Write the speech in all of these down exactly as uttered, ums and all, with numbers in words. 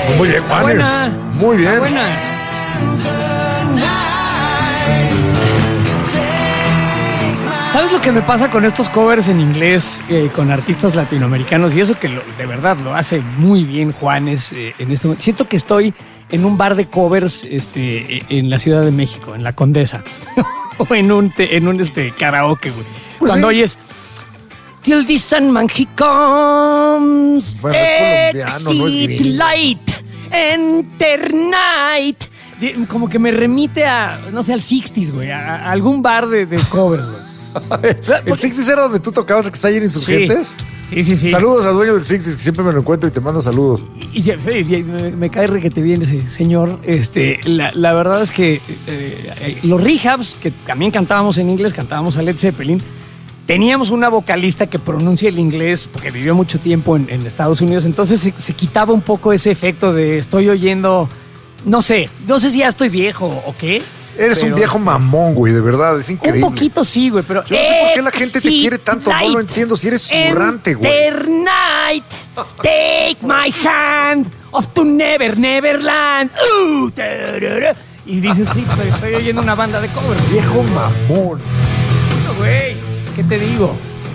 Muy bien, Juanes. Buena. Muy bien. Buena. ¿Sabes lo que me pasa con estos covers en inglés eh, con artistas latinoamericanos? Y eso que lo, de verdad lo hace muy bien Juanes eh, en este momento. Siento que estoy en un bar de covers este, en la Ciudad de México, en la Condesa. O en un, te, en un este, karaoke, güey. Pues Cuando sí. oyes... Till the Sandman he comes. Bueno, es colombiano, no es Exit gringo. light, enter night. De- Como que me remite a, no sé, al sixties, güey. A, a algún bar de, de covers, güey. ¿El sixties era donde tú tocabas, el que está ahí en Insurgentes? Sí, sí, sí. Saludos al dueño del sixties, que siempre me lo encuentro y te manda saludos. Y, y- sí, y- me, me cae requete bien ese señor. Este, la, la verdad es que eh, eh, los rehabs, que también cantábamos en inglés, cantábamos a Led Zeppelin, teníamos una vocalista que pronuncia el inglés porque vivió mucho tiempo en, en Estados Unidos, entonces se, se quitaba un poco ese efecto de estoy oyendo, no sé, no sé si ya estoy viejo o qué. Eres pero- un viejo mamón, güey, de verdad, es increíble. Un poquito sí, güey, pero... Yo no sé por qué la gente te quiere tanto, no lo entiendo, si eres zurrante, güey. Enter night, take my hand, off to never, neverland. Uh, tarara. Y dices, sí, estoy, estoy oyendo una banda de covers. Viejo mamón. Güey, ¿qué te digo?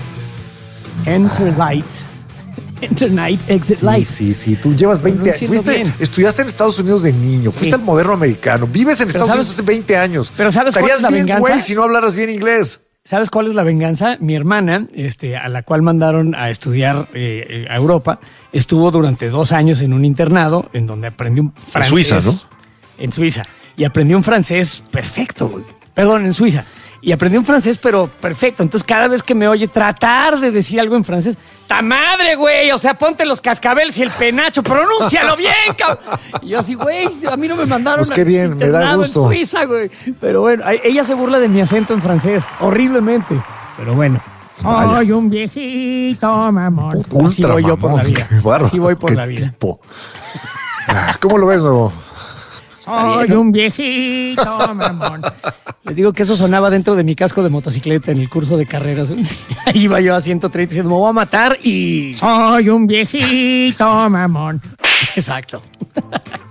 Enter light, enter night, exit Sí, light. sí, sí, tú llevas veinte años. Pronúncialo Fuiste, bien. estudiaste en Estados Unidos de niño, fuiste Sí. al moderno americano, vives en Estados sabes- Unidos hace veinte años. pero ¿sabes cuál Estarías es la bien, venganza? güey, si no hablaras bien inglés. ¿Sabes cuál es la venganza? Mi hermana, este, a la cual mandaron a estudiar eh, a Europa, estuvo durante dos años en un internado en donde aprendió un francés. Suiza, ¿no? En Suiza. Y aprendió un francés perfecto, güey. Perdón, en Suiza. Y aprendió un francés, pero perfecto. Entonces, cada vez que me oye tratar de decir algo en francés, ¡ta madre, güey! O sea, ponte los cascabeles y el penacho, pronúncialo bien, cabrón. Y yo así, güey, a mí no me mandaron Pues qué bien, a me da internado gusto. en Suiza, güey. Pero bueno, a- ella se burla de mi acento en francés, horriblemente. Pero bueno. Vaya. Soy un viejito mamón. Ultra Así voy yo por la mamón, vida. qué bárbaro, Así voy por qué la vida. tipo. Ah, ¿Cómo lo ves, nuevo? Soy un viejito mamón. Les digo que eso sonaba dentro de mi casco de motocicleta en el curso de carreras. güey. Ahí iba yo a ciento treinta diciendo, me voy a matar y... Soy un viejito mamón. Exacto.